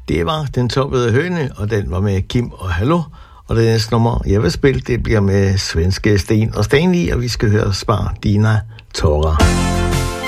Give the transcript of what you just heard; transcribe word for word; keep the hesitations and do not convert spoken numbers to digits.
Det var Den Toppede Høne, og den var med Kim og Hallo. Og det næste nummer, jeg vil spille, det bliver med svenske Sten og Stanley, og vi skal høre Spar Dina Tårer.